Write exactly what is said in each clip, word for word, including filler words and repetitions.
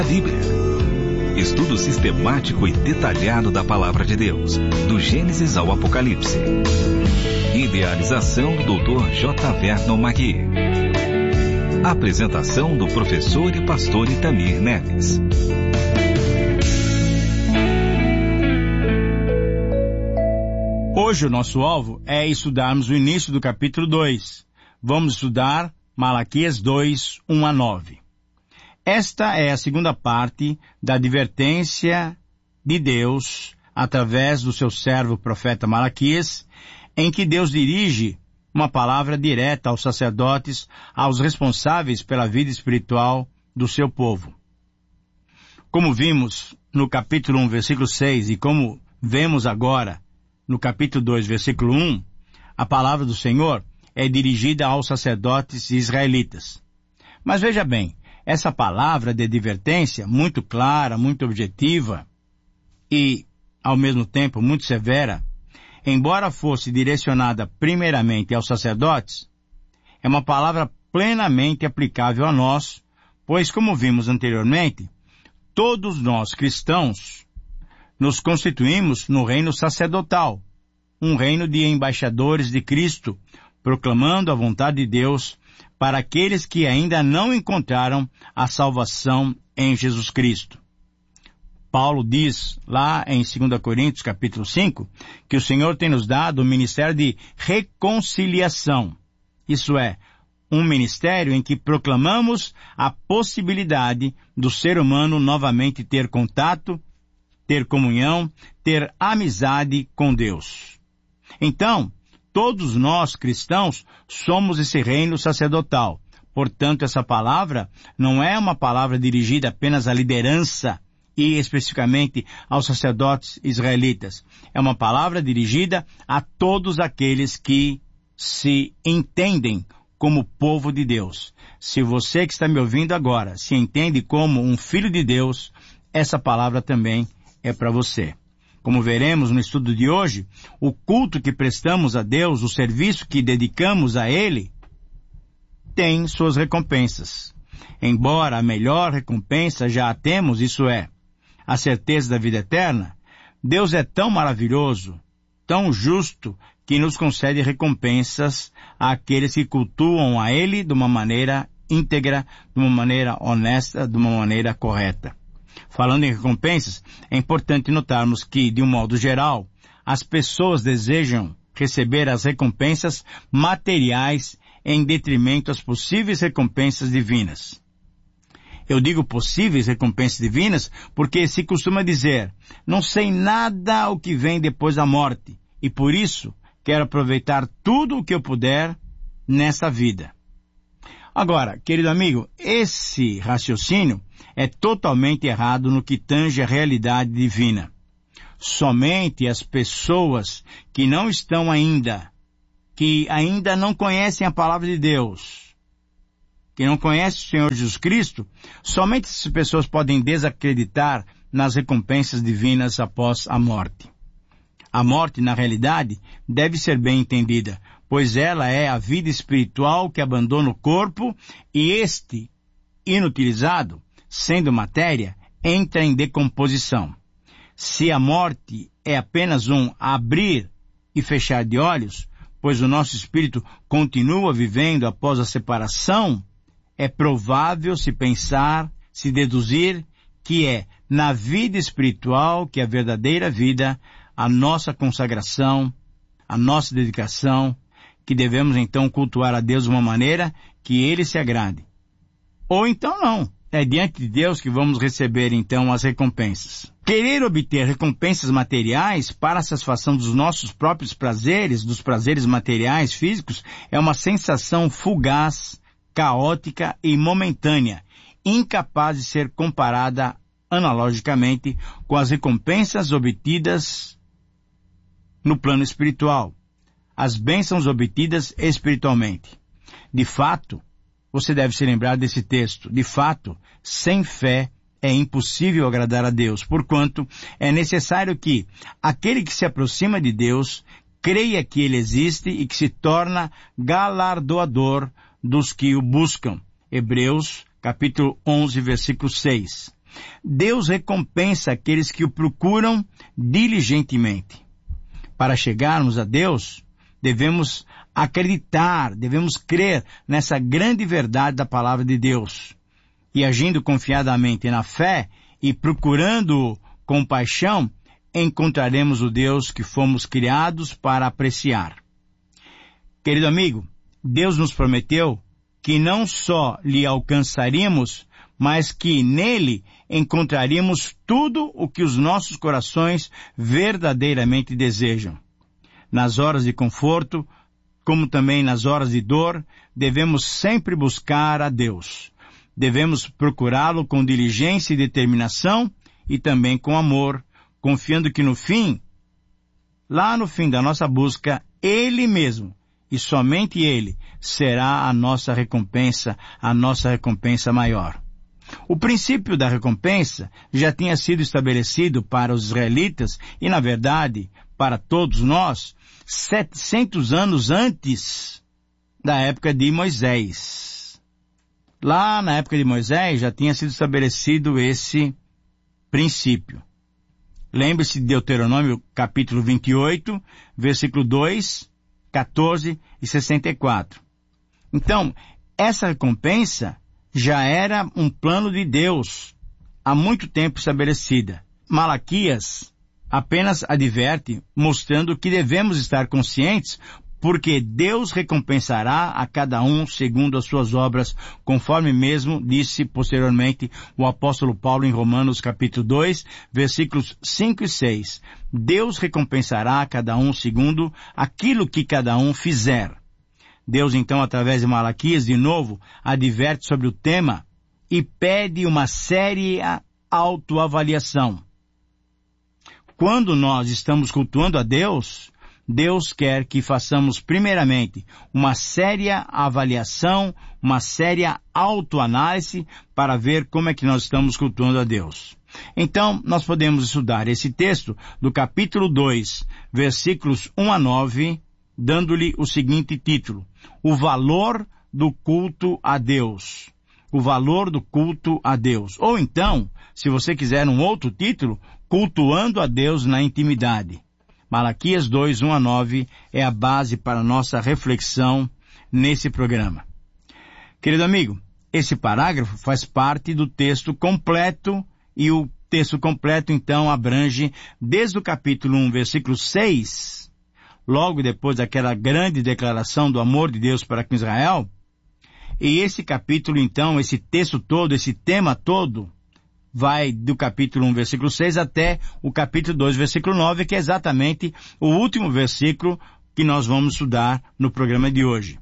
Bíblia. Estudo sistemático e detalhado da Palavra de Deus, do Gênesis ao Apocalipse. Idealização do doutor J. Vernon Magui. Apresentação do professor e pastor Itamir Neves. Hoje o nosso alvo é estudarmos o início do capítulo dois. Vamos estudar Malaquias dois, um a nove. Esta é a segunda parte da advertência de Deus através do seu servo profeta Malaquias, em que Deus dirige uma palavra direta aos sacerdotes, aos responsáveis pela vida espiritual do seu povo. Como vimos no capítulo um, versículo seis, e como vemos agora no capítulo dois, versículo um, a palavra do Senhor é dirigida aos sacerdotes israelitas. Mas veja bem, essa palavra de advertência, muito clara, muito objetiva e, ao mesmo tempo, muito severa, embora fosse direcionada primeiramente aos sacerdotes, é uma palavra plenamente aplicável a nós, pois, como vimos anteriormente, todos nós cristãos nos constituímos no reino sacerdotal, um reino de embaixadores de Cristo, proclamando a vontade de Deus para aqueles que ainda não encontraram a salvação em Jesus Cristo. Paulo diz lá em dois Coríntios capítulo cinco, que o Senhor tem nos dado o ministério de reconciliação. Isso é, um ministério em que proclamamos a possibilidade do ser humano novamente ter contato, ter comunhão, ter amizade com Deus. Então, todos nós cristãos somos esse reino sacerdotal. Portanto, essa palavra não é uma palavra dirigida apenas à liderança e especificamente aos sacerdotes israelitas. É uma palavra dirigida a todos aqueles que se entendem como povo de Deus. Se você que está me ouvindo agora se entende como um filho de Deus, essa palavra também é para você. Como veremos no estudo de hoje, o culto que prestamos a Deus, o serviço que dedicamos a Ele, tem suas recompensas. Embora a melhor recompensa já a temos, isso é, a certeza da vida eterna, Deus é tão maravilhoso, tão justo, que nos concede recompensas àqueles que cultuam a Ele de uma maneira íntegra, de uma maneira honesta, de uma maneira correta. Falando em recompensas, é importante notarmos que, de um modo geral, as pessoas desejam receber as recompensas materiais em detrimento às possíveis recompensas divinas. Eu digo possíveis recompensas divinas porque se costuma dizer, não sei nada o que vem depois da morte, e por isso quero aproveitar tudo o que eu puder nessa vida. Agora, querido amigo, esse raciocínio é totalmente errado no que tange a realidade divina. Somente as pessoas que não estão ainda, que ainda não conhecem a palavra de Deus, que não conhecem o Senhor Jesus Cristo, somente essas pessoas podem desacreditar nas recompensas divinas após a morte. A morte, na realidade, deve ser bem entendida, pois ela é a vida espiritual que abandona o corpo e este, inutilizado, sendo matéria, entra em decomposição. Se a morte é apenas um abrir e fechar de olhos, pois o nosso espírito continua vivendo após a separação, é provável se pensar, se deduzir, que é na vida espiritual que a verdadeira vida, a nossa consagração, a nossa dedicação, que devemos então cultuar a Deus de uma maneira que Ele se agrade. Ou então não. É diante de Deus que vamos receber então as recompensas. Querer obter recompensas materiais para a satisfação dos nossos próprios prazeres, dos prazeres materiais físicos, é uma sensação fugaz, caótica e momentânea, incapaz de ser comparada analogicamente com as recompensas obtidas no plano espiritual, as bênçãos obtidas espiritualmente. De fato, você deve se lembrar desse texto. De fato, sem fé é impossível agradar a Deus, porquanto é necessário que aquele que se aproxima de Deus creia que Ele existe e que se torna galardoador dos que o buscam. Hebreus, capítulo onze, versículo seis. Deus recompensa aqueles que o procuram diligentemente. Para chegarmos a Deus, devemos acreditar, devemos crer nessa grande verdade da palavra de Deus. E agindo confiadamente na fé e procurando com paixão, encontraremos o Deus que fomos criados para apreciar. Querido amigo, Deus nos prometeu que não só lhe alcançaríamos, mas que nele encontraríamos tudo o que os nossos corações verdadeiramente desejam. Nas horas de conforto, como também nas horas de dor, devemos sempre buscar a Deus. Devemos procurá-lo com diligência e determinação e também com amor, confiando que no fim, lá no fim da nossa busca, Ele mesmo, e somente Ele, será a nossa recompensa, a nossa recompensa maior. O princípio da recompensa já tinha sido estabelecido para os israelitas e, na verdade, para todos nós, setecentos anos antes da época de Moisés. Lá na época de Moisés já tinha sido estabelecido esse princípio. Lembre-se de Deuteronômio capítulo vinte e oito, versículo dois, quatorze e sessenta e quatro. Então, essa recompensa já era um plano de Deus há muito tempo estabelecida. Malaquias apenas adverte, mostrando que devemos estar conscientes, porque Deus recompensará a cada um segundo as suas obras, conforme mesmo disse posteriormente o apóstolo Paulo em Romanos capítulo dois, versículos cinco e seis. Deus recompensará a cada um segundo aquilo que cada um fizer. Deus, então, através de Malaquias, de novo, adverte sobre o tema e pede uma séria autoavaliação. Quando nós estamos cultuando a Deus, Deus quer que façamos, primeiramente, uma séria avaliação, uma séria autoanálise para ver como é que nós estamos cultuando a Deus. Então, nós podemos estudar esse texto do capítulo dois, versículos um a nove, dando-lhe o seguinte título: O valor do culto a Deus. O valor do culto a Deus. Ou então, se você quiser um outro título, Cultuando a Deus na Intimidade. Malaquias dois, um a nove é a base para a nossa reflexão nesse programa. Querido amigo, esse parágrafo faz parte do texto completo e o texto completo então abrange desde o capítulo um, versículo seis, logo depois daquela grande declaração do amor de Deus para com Israel. E esse capítulo então, esse texto todo, esse tema todo, vai do capítulo um, versículo seis, até o capítulo dois, versículo nove, que é exatamente o último versículo que nós vamos estudar no programa de hoje.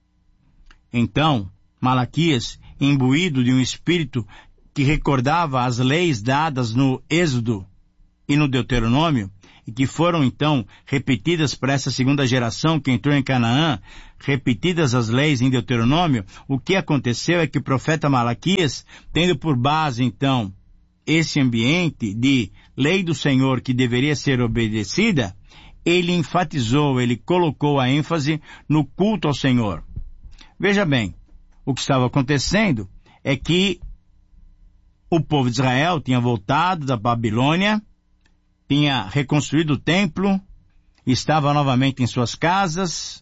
Então, Malaquias, imbuído de um espírito que recordava as leis dadas no Êxodo e no Deuteronômio, e que foram então repetidas para essa segunda geração que entrou em Canaã, repetidas as leis em Deuteronômio, o que aconteceu é que o profeta Malaquias, tendo por base então esse ambiente de lei do Senhor que deveria ser obedecida, ele enfatizou, ele colocou a ênfase no culto ao Senhor. Veja bem, o que estava acontecendo é que o povo de Israel tinha voltado da Babilônia, tinha reconstruído o templo, estava novamente em suas casas,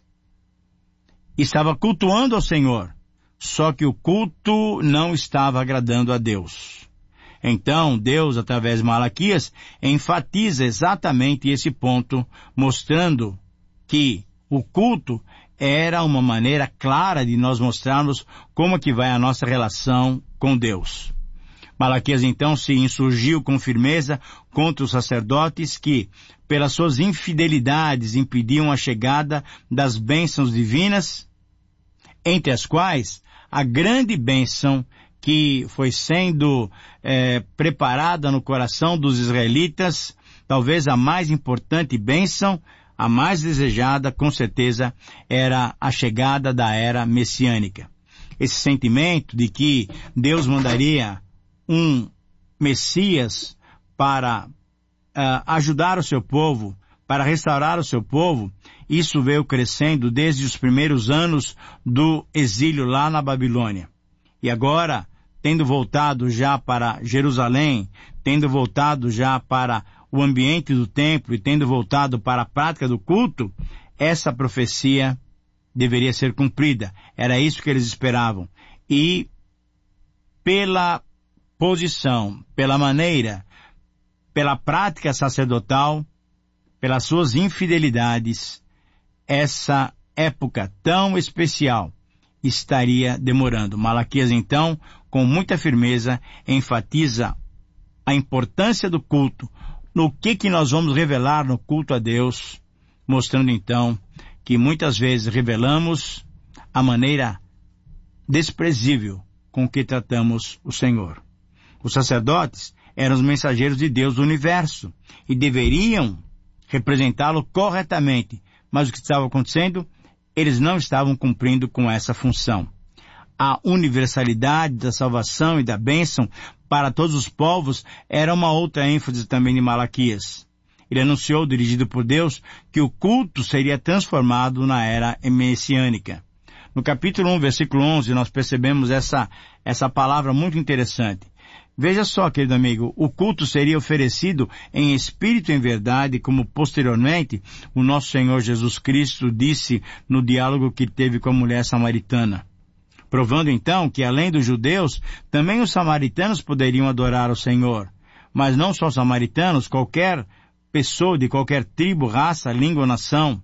estava cultuando ao Senhor, só que o culto não estava agradando a Deus. Então, Deus, através de Malaquias, enfatiza exatamente esse ponto, mostrando que o culto era uma maneira clara de nós mostrarmos como que vai a nossa relação com Deus. Malaquias, então, se insurgiu com firmeza contra os sacerdotes que, pelas suas infidelidades, impediam a chegada das bênçãos divinas, entre as quais a grande bênção que foi sendo é, preparada no coração dos israelitas, talvez a mais importante bênção, a mais desejada, com certeza, era a chegada da era messiânica. Esse sentimento de que Deus mandaria um Messias para uh, ajudar o seu povo, para restaurar o seu povo, isso veio crescendo desde os primeiros anos do exílio lá na Babilônia. E agora, tendo voltado já para Jerusalém, tendo voltado já para o ambiente do templo e tendo voltado para a prática do culto, essa profecia deveria ser cumprida. Era isso que eles esperavam. E pela posição, pela maneira, pela prática sacerdotal, pelas suas infidelidades, essa época tão especial estaria demorando. Malaquias, então, com muita firmeza, enfatiza a importância do culto, no que que nós vamos revelar no culto a Deus, mostrando, então, que muitas vezes revelamos a maneira desprezível com que tratamos o Senhor. Os sacerdotes eram os mensageiros de Deus do universo e deveriam representá-lo corretamente, mas o que estava acontecendo? Eles não estavam cumprindo com essa função. A universalidade da salvação e da bênção para todos os povos era uma outra ênfase também de Malaquias. Ele anunciou, dirigido por Deus, que o culto seria transformado na era messiânica. No capítulo um, versículo onze, nós percebemos essa, essa palavra muito interessante. Veja só, querido amigo, o culto seria oferecido em espírito e em verdade, como posteriormente o nosso Senhor Jesus Cristo disse no diálogo que teve com a mulher samaritana. Provando então que além dos judeus, também os samaritanos poderiam adorar o Senhor. Mas não só os samaritanos, qualquer pessoa de qualquer tribo, raça, língua ou nação.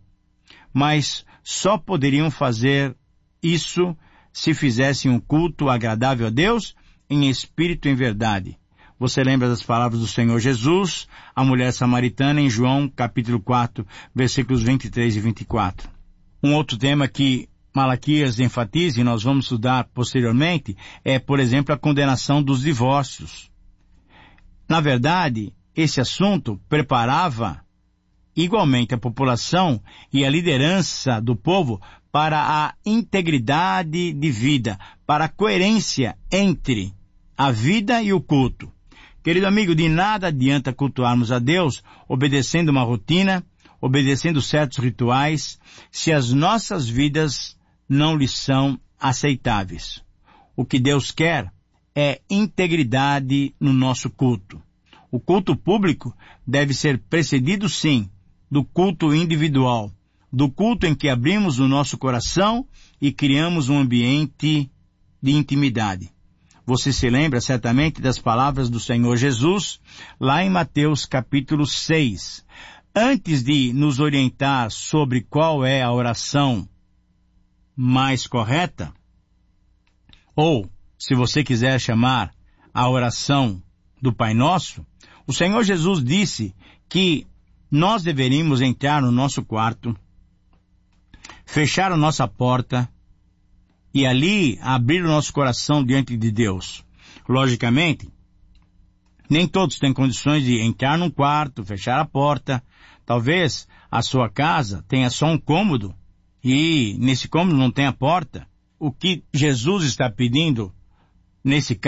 Mas só poderiam fazer isso se fizessem um culto agradável a Deus em espírito e em verdade. Você lembra das palavras do Senhor Jesus, a mulher samaritana, em João capítulo quatro, versículos vinte e três e vinte e quatro. Um outro tema que Malaquias enfatiza, e nós vamos estudar posteriormente, é, por exemplo, a condenação dos divórcios. Na verdade, esse assunto preparava igualmente a população e a liderança do povo para a integridade de vida, para a coerência entre a vida e o culto. Querido amigo, de nada adianta cultuarmos a Deus obedecendo uma rotina, obedecendo certos rituais, se as nossas vidas não lhe são aceitáveis. O que Deus quer é integridade no nosso culto. O culto público deve ser precedido, sim, do culto individual, do culto em que abrimos o nosso coração e criamos um ambiente de intimidade. Você se lembra certamente das palavras do Senhor Jesus, lá em Mateus capítulo seis. Antes de nos orientar sobre qual é a oração mais correta, ou, se você quiser chamar, a oração do Pai Nosso, o Senhor Jesus disse que nós deveríamos entrar no nosso quarto, fechar a nossa porta e ali abrir o nosso coração diante de Deus. Logicamente, nem todos têm condições de entrar num quarto, fechar a porta. Talvez a sua casa tenha só um cômodo e nesse cômodo não tem a porta. O que Jesus está pedindo nesse caso